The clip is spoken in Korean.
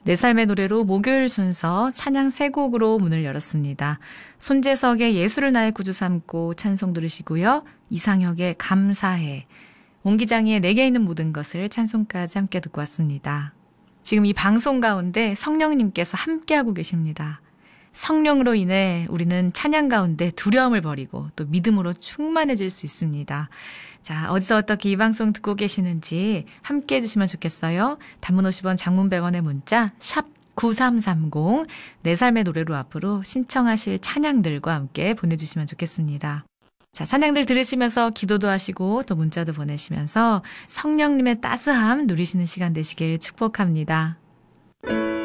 내 삶의 노래로 목요일 순서 찬양 세 곡으로 문을 열었습니다. 손재석의 예수를 나의 구주 삼고 찬송 들으시고요. 이상혁의 감사해, 옹기장의 내게 있는 모든 것을 찬송까지 함께 듣고 왔습니다. 지금 이 방송 가운데 성령님께서 함께하고 계십니다. 성령으로 인해 우리는 찬양 가운데 두려움을 버리고 또 믿음으로 충만해질 수 있습니다. 자, 어디서 어떻게 이 방송 듣고 계시는지 함께 해주시면 좋겠어요. 단문 50원, 장문 100원의 문자 샵 9330, 내 삶의 노래로 앞으로 신청하실 찬양들과 함께 보내주시면 좋겠습니다. 자, 찬양들 들으시면서 기도도 하시고 또 문자도 보내시면서 성령님의 따스함 누리시는 시간 되시길 축복합니다.